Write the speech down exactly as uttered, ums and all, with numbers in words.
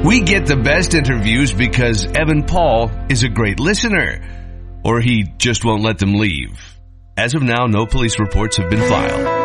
We get the best interviews because Evan Paul is a great listener, or he just won't let them leave. As of now, no police reports have been filed.